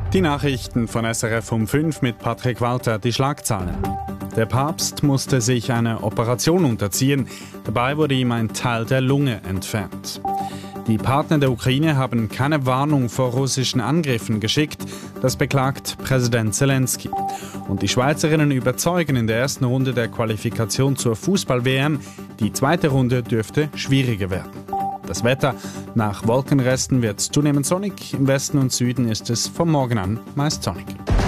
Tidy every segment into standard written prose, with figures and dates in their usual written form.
Die Nachrichten von SRF um 5 mit Patrick Walter, die Schlagzeilen. Der Papst musste sich einer Operation unterziehen. Dabei wurde ihm ein Teil der Lunge entfernt. Die Partner der Ukraine haben keine Warnung vor russischen Angriffen geschickt. Das beklagt Präsident Zelensky. Und die Schweizerinnen überzeugen in der ersten Runde der Qualifikation zur Fußball-WM. Die zweite Runde dürfte schwieriger werden. Das Wetter: nach Wolkenresten wird es zunehmend sonnig. Im Westen und Süden ist es vom Morgen an meist sonnig.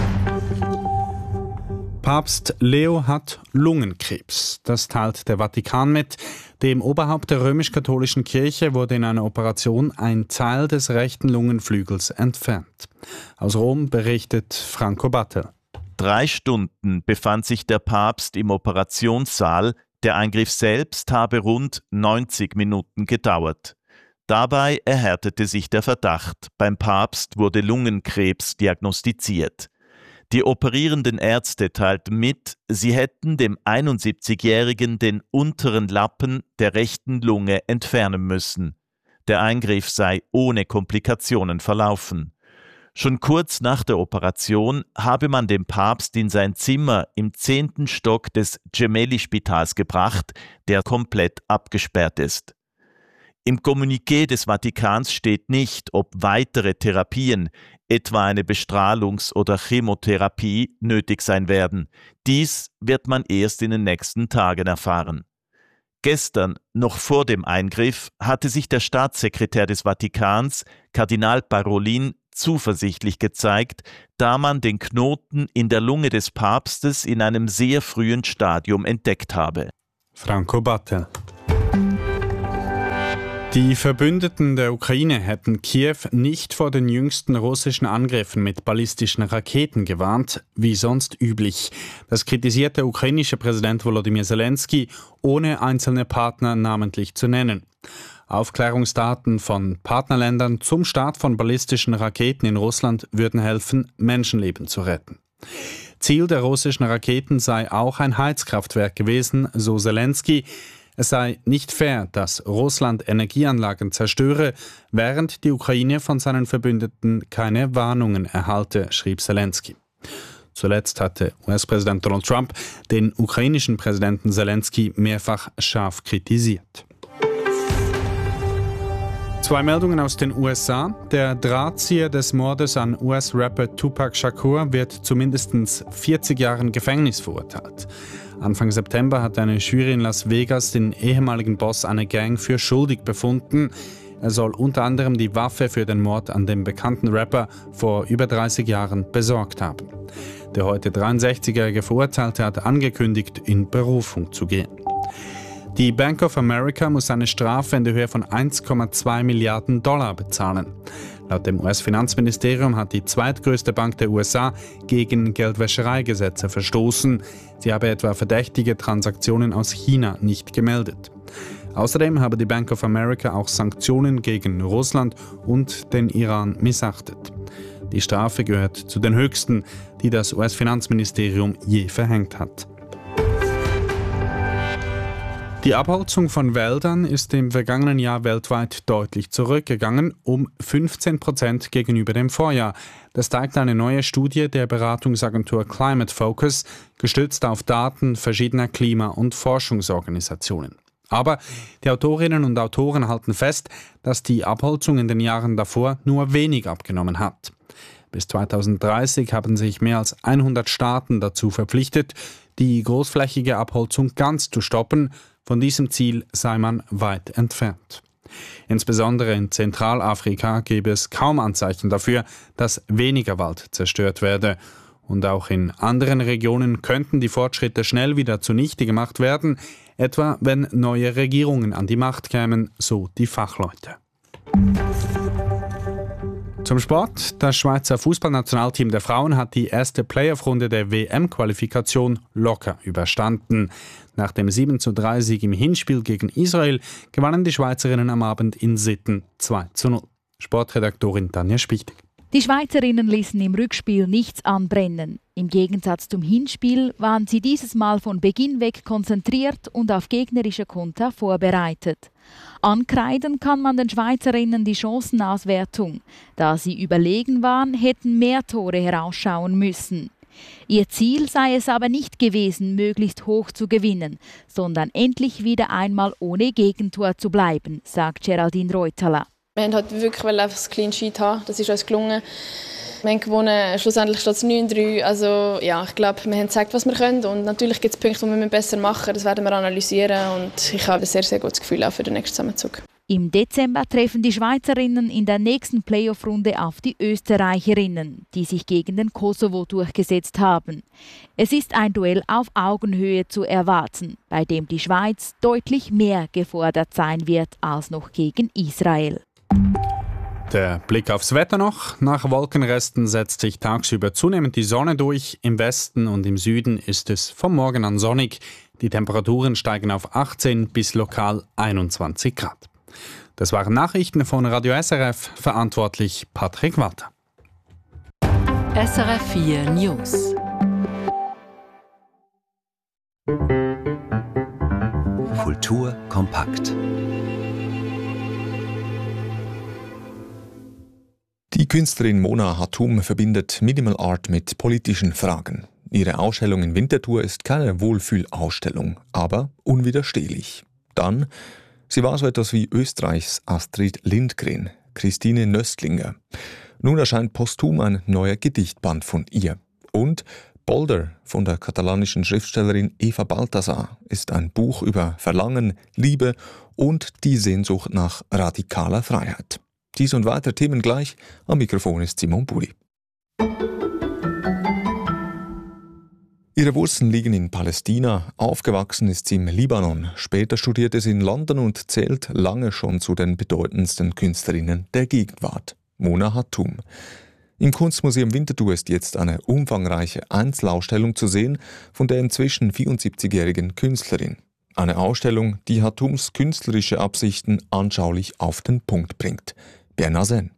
Papst Leo hat Lungenkrebs. Das teilt der Vatikan mit. Dem Oberhaupt der römisch-katholischen Kirche wurde in einer Operation ein Teil des rechten Lungenflügels entfernt. Aus Rom berichtet Franco Battel. 3 Stunden befand sich der Papst im Operationssaal. Der Eingriff selbst habe rund 90 Minuten gedauert. Dabei erhärtete sich der Verdacht. Beim Papst wurde Lungenkrebs diagnostiziert. Die operierenden Ärzte teilten mit, sie hätten dem 71-Jährigen den unteren Lappen der rechten Lunge entfernen müssen. Der Eingriff sei ohne Komplikationen verlaufen. Schon kurz nach der Operation habe man den Papst in sein Zimmer im 10. Stock des Gemelli-Spitals gebracht, der komplett abgesperrt ist. Im Kommuniqué des Vatikans steht nicht, ob weitere Therapien, etwa eine Bestrahlungs- oder Chemotherapie, nötig sein werden. Dies wird man erst in den nächsten Tagen erfahren. Gestern, noch vor dem Eingriff, hatte sich der Staatssekretär des Vatikans, Kardinal Parolin, zuversichtlich gezeigt, da man den Knoten in der Lunge des Papstes in einem sehr frühen Stadium entdeckt habe. Franco Battel. Die Verbündeten der Ukraine hätten Kiew nicht vor den jüngsten russischen Angriffen mit ballistischen Raketen gewarnt, wie sonst üblich. Das kritisiert der ukrainische Präsident Volodymyr Zelensky, ohne einzelne Partner namentlich zu nennen. Aufklärungsdaten von Partnerländern zum Start von ballistischen Raketen in Russland würden helfen, Menschenleben zu retten. Ziel der russischen Raketen sei auch ein Heizkraftwerk gewesen, so Zelensky. Es sei nicht fair, dass Russland Energieanlagen zerstöre, während die Ukraine von seinen Verbündeten keine Warnungen erhalte, schrieb Zelensky. Zuletzt hatte US-Präsident Donald Trump den ukrainischen Präsidenten Zelensky mehrfach scharf kritisiert. 2 Meldungen aus den USA. Der Drahtzieher des Mordes an US-Rapper Tupac Shakur wird zu mindestens 40 Jahren Gefängnis verurteilt. Anfang September hat eine Jury in Las Vegas den ehemaligen Boss einer Gang für schuldig befunden. Er soll unter anderem die Waffe für den Mord an dem bekannten Rapper vor über 30 Jahren besorgt haben. Der heute 63-jährige Verurteilte hat angekündigt, in Berufung zu gehen. Die Bank of America muss eine Strafe in der Höhe von 1,2 Milliarden Dollar bezahlen. Laut dem US-Finanzministerium hat die zweitgrößte Bank der USA gegen Geldwäschereigesetze verstoßen. Sie habe etwa verdächtige Transaktionen aus China nicht gemeldet. Außerdem habe die Bank of America auch Sanktionen gegen Russland und den Iran missachtet. Die Strafe gehört zu den höchsten, die das US-Finanzministerium je verhängt hat. Die Abholzung von Wäldern ist im vergangenen Jahr weltweit deutlich zurückgegangen, um 15% gegenüber dem Vorjahr. Das zeigt eine neue Studie der Beratungsagentur Climate Focus, gestützt auf Daten verschiedener Klima- und Forschungsorganisationen. Aber die Autorinnen und Autoren halten fest, dass die Abholzung in den Jahren davor nur wenig abgenommen hat. Bis 2030 haben sich mehr als 100 Staaten dazu verpflichtet, die großflächige Abholzung ganz zu stoppen. Von diesem Ziel sei man weit entfernt. Insbesondere in Zentralafrika gäbe es kaum Anzeichen dafür, dass weniger Wald zerstört werde. Und auch in anderen Regionen könnten die Fortschritte schnell wieder zunichte gemacht werden, etwa wenn neue Regierungen an die Macht kämen, so die Fachleute. Zum Sport. Das Schweizer Fußballnationalteam der Frauen hat die erste Playoff-Runde der WM-Qualifikation locker überstanden. Nach dem 7:3-Sieg im Hinspiel gegen Israel gewannen die Schweizerinnen am Abend in Sitten 2:0. Sportredaktorin Tanja Spichtig. Die Schweizerinnen ließen im Rückspiel nichts anbrennen. Im Gegensatz zum Hinspiel waren sie dieses Mal von Beginn weg konzentriert und auf gegnerische Konter vorbereitet. Ankreiden kann man den Schweizerinnen die Chancenauswertung. Da sie überlegen waren, hätten mehr Tore herausschauen müssen. Ihr Ziel sei es aber nicht gewesen, möglichst hoch zu gewinnen, sondern endlich wieder einmal ohne Gegentor zu bleiben, sagt Geraldine Reutala. Wir wollten halt wirklich einfach das Clean Sheet haben. Das ist uns gelungen. Wir haben gewonnen. Schlussendlich steht es 9-3. Also, ja, ich glaube, wir haben gezeigt, was wir können. Und natürlich gibt es Punkte, die wir besser machen müssen. Das werden wir analysieren. Und ich habe ein sehr, sehr gutes Gefühl auch für den nächsten Zusammenzug. Im Dezember treffen die Schweizerinnen in der nächsten Playoff-Runde auf die Österreicherinnen, die sich gegen den Kosovo durchgesetzt haben. Es ist ein Duell auf Augenhöhe zu erwarten, bei dem die Schweiz deutlich mehr gefordert sein wird als noch gegen Israel. Der Blick aufs Wetter noch. Nach Wolkenresten setzt sich tagsüber zunehmend die Sonne durch. Im Westen und im Süden ist es vom Morgen an sonnig. Die Temperaturen steigen auf 18 bis lokal 21 Grad. Das waren Nachrichten von Radio SRF, verantwortlich Patrick Walter. SRF 4 News. Kultur kompakt. Die Künstlerin Mona Hatoum verbindet Minimal Art mit politischen Fragen. Ihre Ausstellung in Winterthur ist keine Wohlfühlausstellung, aber unwiderstehlich. Dann, sie war so etwas wie Österreichs Astrid Lindgren, Christine Nöstlinger. Nun erscheint posthum ein neuer Gedichtband von ihr. Und Boulder von der katalanischen Schriftstellerin Eva Balthasar ist ein Buch über Verlangen, Liebe und die Sehnsucht nach radikaler Freiheit. Dies und weitere Themen gleich. Am Mikrofon ist Simon Buri. Ihre Wurzeln liegen in Palästina. Aufgewachsen ist sie im Libanon. Später studierte sie in London und zählt lange schon zu den bedeutendsten Künstlerinnen der Gegenwart. Mona Hatoum. Im Kunstmuseum Winterthur ist jetzt eine umfangreiche Einzelausstellung zu sehen von der inzwischen 74-jährigen Künstlerin. Eine Ausstellung, die Hatoums künstlerische Absichten anschaulich auf den Punkt bringt. Bernard Sen.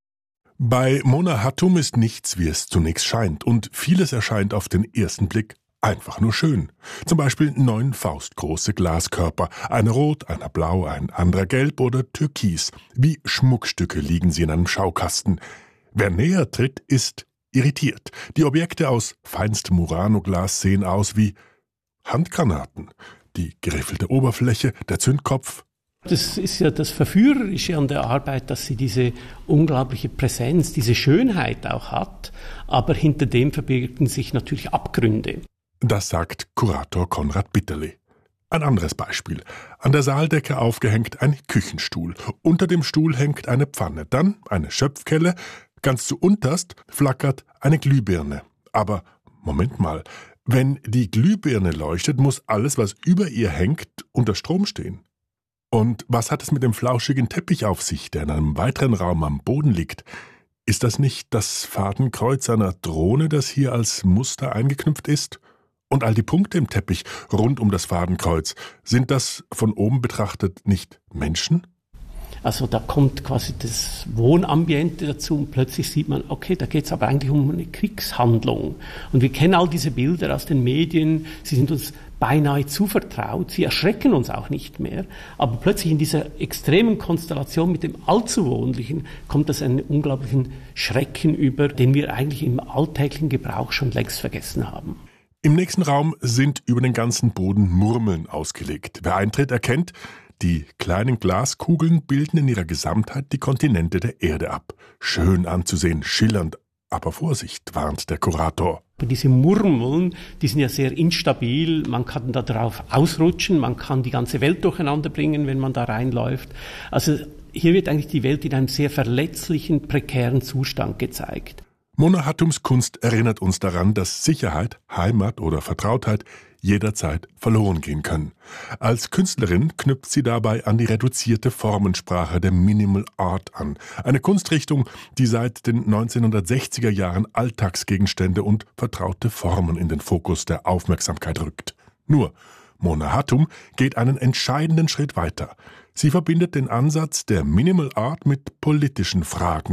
Bei Mona Hatoum ist nichts, wie es zunächst scheint, und vieles erscheint auf den ersten Blick einfach nur schön. Zum Beispiel 9 faustgroße Glaskörper, einer rot, einer blau, ein anderer gelb oder türkis. Wie Schmuckstücke liegen sie in einem Schaukasten. Wer näher tritt, ist irritiert. Die Objekte aus feinstem Murano-Glas sehen aus wie Handgranaten. Die geriffelte Oberfläche, der Zündkopf. Das ist ja das Verführerische an der Arbeit, dass sie diese unglaubliche Präsenz, diese Schönheit auch hat, aber hinter dem verbirgen sich natürlich Abgründe. Das sagt Kurator Konrad Bitterli. Ein anderes Beispiel. An der Saaldecke aufgehängt ein Küchenstuhl. Unter dem Stuhl hängt eine Pfanne, dann eine Schöpfkelle. Ganz zu unterst flackert eine Glühbirne. Aber Moment mal, wenn die Glühbirne leuchtet, muss alles, was über ihr hängt, unter Strom stehen. Und was hat es mit dem flauschigen Teppich auf sich, der in einem weiteren Raum am Boden liegt? Ist das nicht das Fadenkreuz einer Drohne, das hier als Muster eingeknüpft ist? Und all die Punkte im Teppich rund um das Fadenkreuz, sind das von oben betrachtet nicht Menschen? Also da kommt quasi das Wohnambiente dazu und plötzlich sieht man, okay, da geht es aber eigentlich um eine Kriegshandlung. Und wir kennen all diese Bilder aus den Medien, sie sind uns beinahe zu vertraut, sie erschrecken uns auch nicht mehr. Aber plötzlich in dieser extremen Konstellation mit dem Allzuwohnlichen kommt das einen unglaublichen Schrecken über, den wir eigentlich im alltäglichen Gebrauch schon längst vergessen haben. Im nächsten Raum sind über den ganzen Boden Murmeln ausgelegt. Wer eintritt, erkennt, die kleinen Glaskugeln bilden in ihrer Gesamtheit die Kontinente der Erde ab. Schön anzusehen, schillernd, aber Vorsicht, warnt der Kurator. Diese Murmeln, die sind ja sehr instabil, man kann da drauf ausrutschen, man kann die ganze Welt durcheinander bringen, wenn man da reinläuft. Also hier wird eigentlich die Welt in einem sehr verletzlichen, prekären Zustand gezeigt. Mona Hatoums Kunst erinnert uns daran, dass Sicherheit, Heimat oder Vertrautheit jederzeit verloren gehen können. Als Künstlerin knüpft sie dabei an die reduzierte Formensprache der Minimal Art an. Eine Kunstrichtung, die seit den 1960er Jahren Alltagsgegenstände und vertraute Formen in den Fokus der Aufmerksamkeit rückt. Nur, Mona Hatoum geht einen entscheidenden Schritt weiter. Sie verbindet den Ansatz der Minimal Art mit politischen Fragen,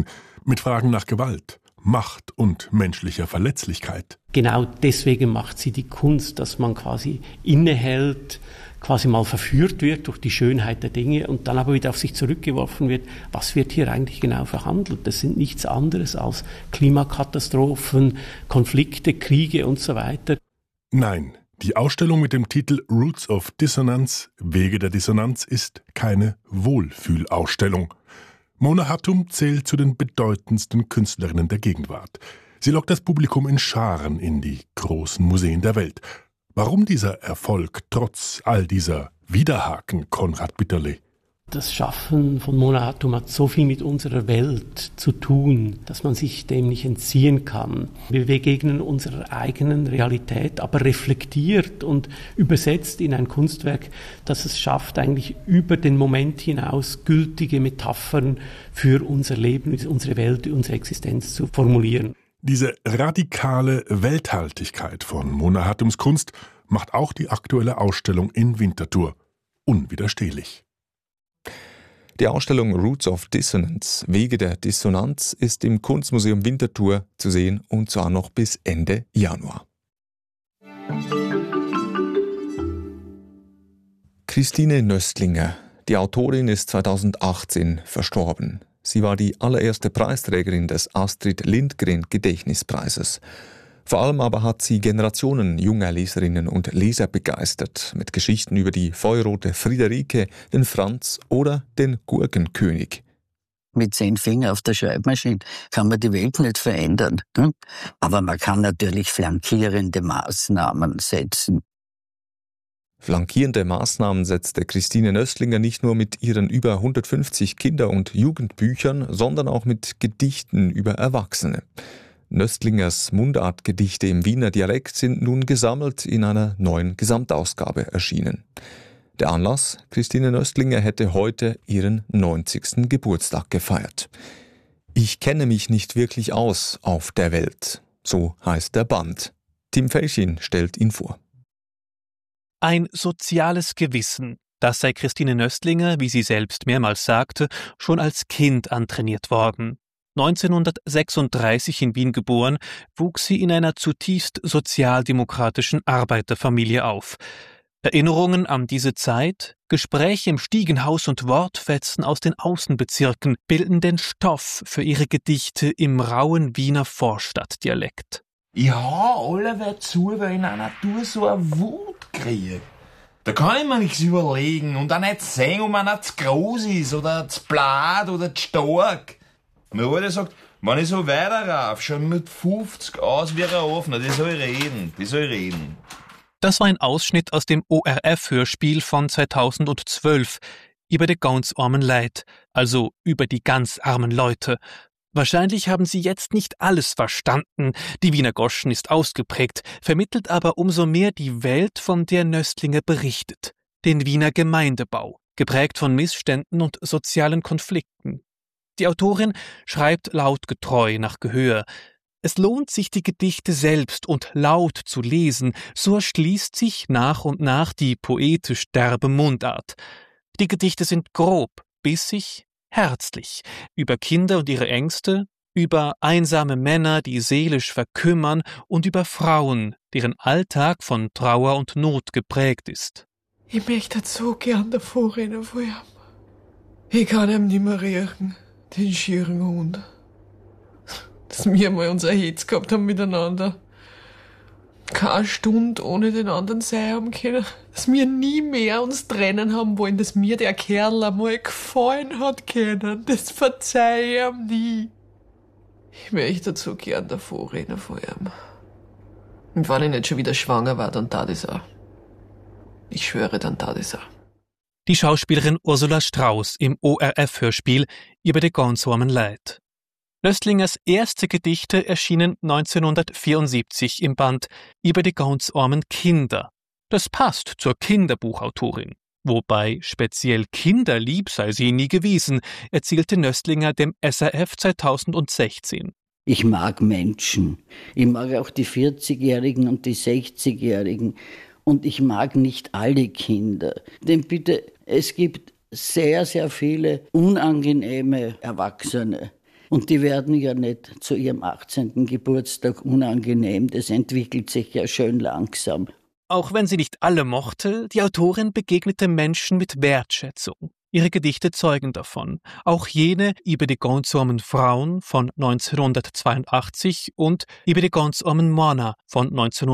mit Fragen nach Gewalt, Macht und menschlicher Verletzlichkeit. Genau deswegen macht sie die Kunst, dass man quasi innehält, quasi mal verführt wird durch die Schönheit der Dinge und dann aber wieder auf sich zurückgeworfen wird, was wird hier eigentlich genau verhandelt? Das sind nichts anderes als Klimakatastrophen, Konflikte, Kriege und so weiter. Nein, die Ausstellung mit dem Titel Roots of Dissonance, Wege der Dissonanz, ist keine Wohlfühlausstellung. Mona Hatoum zählt zu den bedeutendsten Künstlerinnen der Gegenwart. Sie lockt das Publikum in Scharen in die großen Museen der Welt. Warum dieser Erfolg trotz all dieser Widerhaken, Konrad Bitterle? Das Schaffen von Mona Hatoum hat so viel mit unserer Welt zu tun, dass man sich dem nicht entziehen kann. Wir begegnen unserer eigenen Realität, aber reflektiert und übersetzt in ein Kunstwerk, das es schafft, eigentlich über den Moment hinaus gültige Metaphern für unser Leben, unsere Welt, unsere Existenz zu formulieren. Diese radikale Welthaltigkeit von Mona Hatoums Kunst macht auch die aktuelle Ausstellung in Winterthur unwiderstehlich. Die Ausstellung Roots of Dissonance, Wege der Dissonanz, ist im Kunstmuseum Winterthur zu sehen und zwar noch bis Ende Januar. Christine Nöstlinger, die Autorin, ist 2018 verstorben. Sie war die allererste Preisträgerin des Astrid Lindgren Gedächtnispreises. Vor allem aber hat sie Generationen junger Leserinnen und Leser begeistert mit Geschichten über die feuerrote Friederike, den Franz oder den Gurkenkönig. Mit 10 Fingern auf der Schreibmaschine kann man die Welt nicht verändern. Aber man kann natürlich flankierende Maßnahmen setzen. Flankierende Maßnahmen setzte Christine Nöstlinger nicht nur mit ihren über 150 Kinder- und Jugendbüchern, sondern auch mit Gedichten über Erwachsene. Nöstlingers Mundartgedichte im Wiener Dialekt sind nun gesammelt in einer neuen Gesamtausgabe erschienen. Der Anlass: Christine Nöstlinger hätte heute ihren 90. Geburtstag gefeiert. Ich kenne mich nicht wirklich aus auf der Welt, so heißt der Band. Tim Felchin stellt ihn vor. Ein soziales Gewissen, das sei Christine Nöstlinger, wie sie selbst mehrmals sagte, schon als Kind antrainiert worden. 1936 in Wien geboren, wuchs sie in einer zutiefst sozialdemokratischen Arbeiterfamilie auf. Erinnerungen an diese Zeit, Gespräche im Stiegenhaus und Wortfetzen aus den Außenbezirken bilden den Stoff für ihre Gedichte im rauen Wiener Vorstadtdialekt. Ich hau alle zu, weil ich in einer Natur so eine Wut kriege. Da kann ich mir nichts überlegen und auch nicht sehen, ob man nicht zu groß ist oder zu blad oder zu stark. Mir wurde gesagt, wenn ich so weiter rauf, schon mit 50 aus wie ein Offener, die soll reden. Das war ein Ausschnitt aus dem ORF-Hörspiel von 2012 über die ganz armen Leid, also über die ganz armen Leute. Wahrscheinlich haben Sie jetzt nicht alles verstanden. Die Wiener Goschen ist ausgeprägt, vermittelt aber umso mehr die Welt, von der Nöstlinger berichtet. Den Wiener Gemeindebau, geprägt von Missständen und sozialen Konflikten. Die Autorin schreibt lautgetreu nach Gehör. Es lohnt sich, die Gedichte selbst und laut zu lesen, so erschließt sich nach und nach die poetisch derbe Mundart. Die Gedichte sind grob, bissig, herzlich, über Kinder und ihre Ängste, über einsame Männer, die seelisch verkümmern, und über Frauen, deren Alltag von Trauer und Not geprägt ist. Ich möchte so gern davor rennen von ihm. Ich kann ihm nicht mehr riechen, den schieren Hund. Dass wir mal unser Hetz gehabt haben miteinander. Keine Stunde ohne den anderen sein haben können. Dass wir nie mehr uns trennen haben wollen, dass mir der Kerl einmal gefallen hat können. Das verzeih ich ihm nie. Ich möchte so gern davor reden von ihm. Und wenn ich nicht schon wieder schwanger war, dann tat es auch. Ich schwöre, dann tat es auch. Die Schauspielerin Ursula Strauß im ORF-Hörspiel über die ganz armen Leid. Nöstlingers erste Gedichte erschienen 1974 im Band über die ganz armen Kinder. Das passt zur Kinderbuchautorin. Wobei speziell kinderlieb sei sie nie gewesen, erzählte Nöstlinger dem SRF 2016. Ich mag Menschen. Ich mag auch die 40-Jährigen und die 60-Jährigen. Und ich mag nicht alle Kinder. Denn bitte, es gibt sehr, sehr viele unangenehme Erwachsene. Und die werden ja nicht zu ihrem 18. Geburtstag unangenehm. Das entwickelt sich ja schön langsam. Auch wenn sie nicht alle mochte, die Autorin begegnete Menschen mit Wertschätzung. Ihre Gedichte zeugen davon. Auch jene über die ganz armen Frauen von 1982 und über die ganz armen Männer von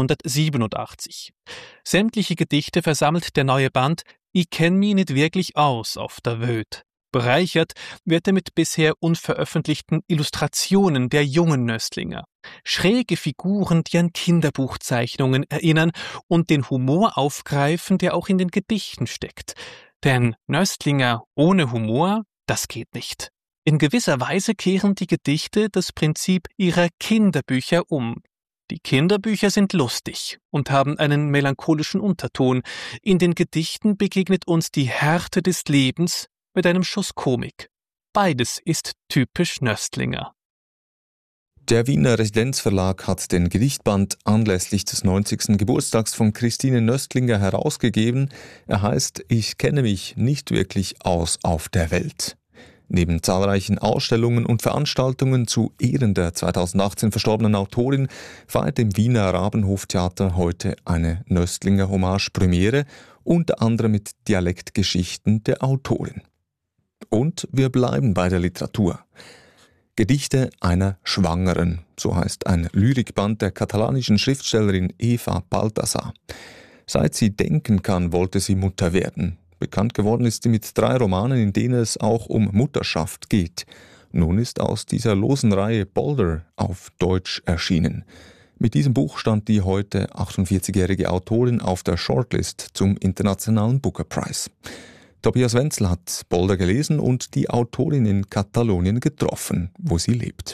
1987. Sämtliche Gedichte versammelt der neue Band Ich kenn mich nicht wirklich aus auf der Welt. Bereichert wird er mit bisher unveröffentlichten Illustrationen der jungen Nöstlinger. Schräge Figuren, die an Kinderbuchzeichnungen erinnern und den Humor aufgreifen, der auch in den Gedichten steckt. Denn Nöstlinger ohne Humor, das geht nicht. In gewisser Weise kehren die Gedichte das Prinzip ihrer Kinderbücher um. Die Kinderbücher sind lustig und haben einen melancholischen Unterton. In den Gedichten begegnet uns die Härte des Lebens mit einem Schuss Komik. Beides ist typisch Nöstlinger. Der Wiener Residenzverlag hat den Gedichtband anlässlich des 90. Geburtstags von Christine Nöstlinger herausgegeben. Er heißt Ich kenne mich nicht wirklich aus auf der Welt. Neben zahlreichen Ausstellungen und Veranstaltungen zu Ehren der 2018 verstorbenen Autorin feiert im Wiener Rabenhoftheater heute eine Nöstlinger-Hommage-Premiere, unter anderem mit Dialektgeschichten der Autorin. Und wir bleiben bei der Literatur. Gedichte einer Schwangeren, so heißt ein Lyrikband der katalanischen Schriftstellerin Eva Baltasar. Seit sie denken kann, wollte sie Mutter werden. Bekannt geworden ist sie mit 3 Romanen, in denen es auch um Mutterschaft geht. Nun ist aus dieser losen Reihe Boulder auf Deutsch erschienen. Mit diesem Buch stand die heute 48-jährige Autorin auf der Shortlist zum Internationalen Booker Prize. Tobias Wenzel hat Boulder gelesen und die Autorin in Katalonien getroffen, wo sie lebt.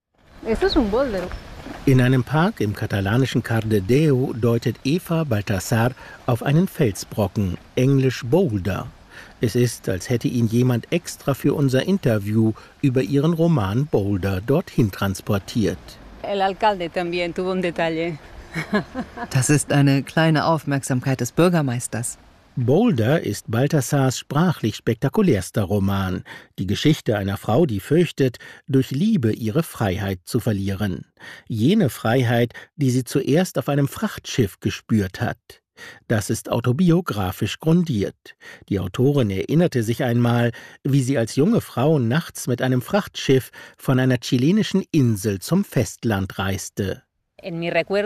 In einem Park im katalanischen Cardedeu deutet Eva Baltasar auf einen Felsbrocken, englisch Boulder. Es ist, als hätte ihn jemand extra für unser Interview über ihren Roman Boulder dorthin transportiert. Das ist eine kleine Aufmerksamkeit des Bürgermeisters. Boulder ist Baltasars sprachlich spektakulärster Roman. Die Geschichte einer Frau, die fürchtet, durch Liebe ihre Freiheit zu verlieren. Jene Freiheit, die sie zuerst auf einem Frachtschiff gespürt hat. Das ist autobiografisch grundiert. Die Autorin erinnerte sich einmal, wie sie als junge Frau nachts mit einem Frachtschiff von einer chilenischen Insel zum Festland reiste. In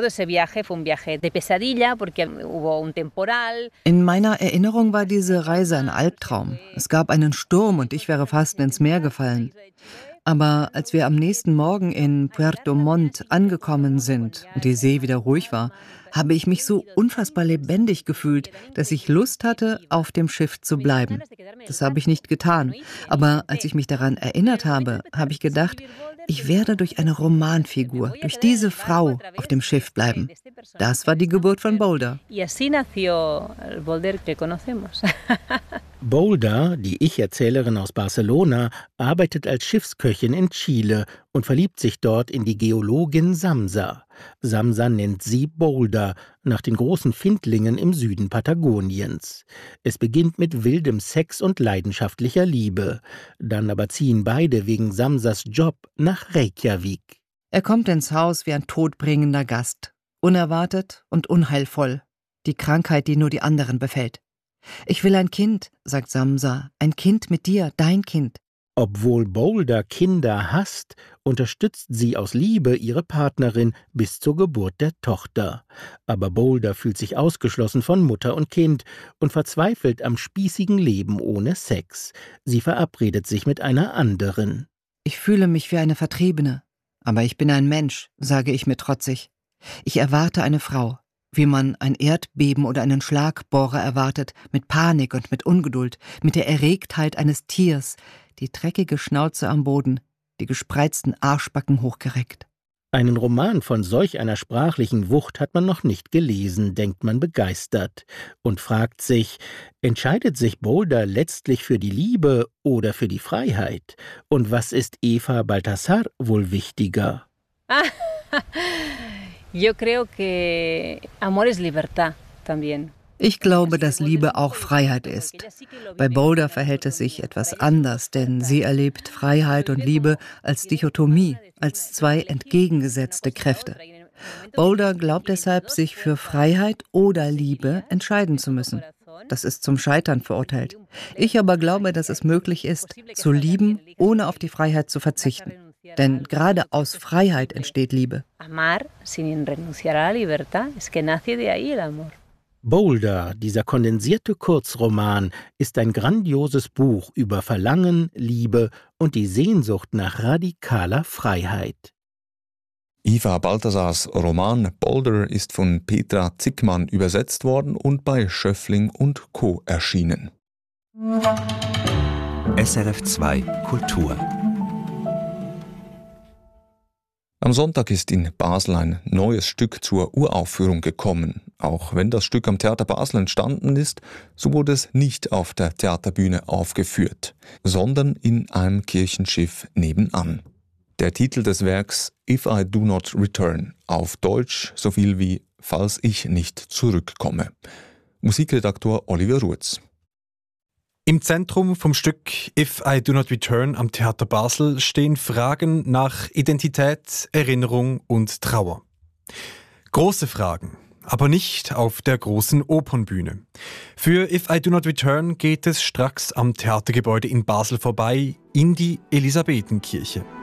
meiner Erinnerung war diese Reise ein Albtraum. Es gab einen Sturm und ich wäre fast ins Meer gefallen. Aber als wir am nächsten Morgen in Puerto Montt angekommen sind und die See wieder ruhig war, habe ich mich so unfassbar lebendig gefühlt, dass ich Lust hatte, auf dem Schiff zu bleiben. Das habe ich nicht getan. Aber als ich mich daran erinnert habe, habe ich gedacht, ich werde durch eine Romanfigur, durch diese Frau auf dem Schiff bleiben. Das war die Geburt von Boulder. Boulder, die Ich-Erzählerin aus Barcelona, arbeitet als Schiffsköchin in Chile und verliebt sich dort in die Geologin Samsa. Samsa nennt sie Boulder, nach den großen Findlingen im Süden Patagoniens. Es beginnt mit wildem Sex und leidenschaftlicher Liebe. Dann aber ziehen beide wegen Samsas Job nach Reykjavik. Er kommt ins Haus wie ein todbringender Gast. Unerwartet und unheilvoll. Die Krankheit, die nur die anderen befällt. Ich will ein Kind, sagt Samsa. Ein Kind mit dir, dein Kind. Obwohl Boulder Kinder hasst, unterstützt sie aus Liebe ihre Partnerin bis zur Geburt der Tochter. Aber Boulder fühlt sich ausgeschlossen von Mutter und Kind und verzweifelt am spießigen Leben ohne Sex. Sie verabredet sich mit einer anderen. Ich fühle mich wie eine Vertriebene. Aber ich bin ein Mensch, sage ich mir trotzig. Ich erwarte eine Frau, wie man ein Erdbeben oder einen Schlagbohrer erwartet, mit Panik und mit Ungeduld, mit der Erregtheit eines Tiers, die dreckige Schnauze am Boden, die gespreizten Arschbacken hochgereckt. Einen Roman von solch einer sprachlichen Wucht hat man noch nicht gelesen, denkt man begeistert und fragt sich, entscheidet sich Boulder letztlich für die Liebe oder für die Freiheit? Und was ist Eva Baltasar wohl wichtiger? Yo creo que amor es libertad también. Ich glaube, dass Liebe auch Freiheit ist. Bei Boulder verhält es sich etwas anders, denn sie erlebt Freiheit und Liebe als Dichotomie, als zwei entgegengesetzte Kräfte. Boulder glaubt deshalb, sich für Freiheit oder Liebe entscheiden zu müssen. Das ist zum Scheitern verurteilt. Ich aber glaube, dass es möglich ist, zu lieben, ohne auf die Freiheit zu verzichten. Denn gerade aus Freiheit entsteht Liebe. Boulder, dieser kondensierte Kurzroman, ist ein grandioses Buch über Verlangen, Liebe und die Sehnsucht nach radikaler Freiheit. Eva Balthasars Roman Boulder ist von Petra Zickmann übersetzt worden und bei Schöffling & Co. erschienen. SRF 2 Kultur. Am Sonntag ist in Basel ein neues Stück zur Uraufführung gekommen. Auch wenn das Stück am Theater Basel entstanden ist, so wurde es nicht auf der Theaterbühne aufgeführt, sondern in einem Kirchenschiff nebenan. Der Titel des Werks If I Do Not Return, auf Deutsch so viel wie Falls ich nicht zurückkomme. Musikredaktor Oliver Ruetz. Im Zentrum vom Stück If I Do Not Return am Theater Basel stehen Fragen nach Identität, Erinnerung und Trauer. Große Fragen, aber nicht auf der großen Opernbühne. Für If I Do Not Return geht es stracks am Theatergebäude in Basel vorbei in die Elisabethenkirche.